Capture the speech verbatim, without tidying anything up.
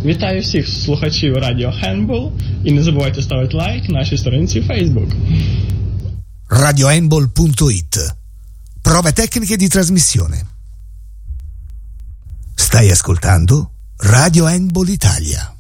Вітаю всіх слухачів Радіо Handball і не забувайте ставити лайк нашій сторінці Facebook. radio handball punto it. Prove tecniche di trasmissione. Stai ascoltando Radio Handball Italia.